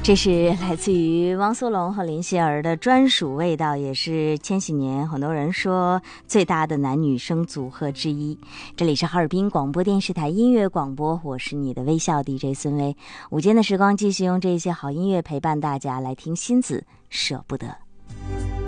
这是来自于汪苏泷和林心儿的专属味道，也是千禧年很多人说最大的男女生组合之一。这里是哈尔滨广播电视台音乐广播，我是你的微笑 DJ 孙薇。午间的时光继续用这些好音乐陪伴大家，来听新子舍不得。